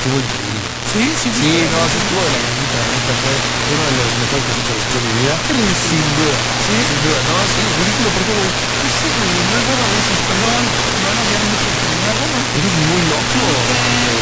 estuvo increíble. Sí, sí, sí. Sí, no, sí estuvo de la neta, fue uno de los mejores conciertos que he visto en mi vida. ¿Crees? Sin duda, Sí. sin duda. No, sí, ridículo, porque güey, Pues sí, güey, no es raro a veces, perdón, me van a odiar mucho, pero me da hueva. eres muy loco. Sí, güey.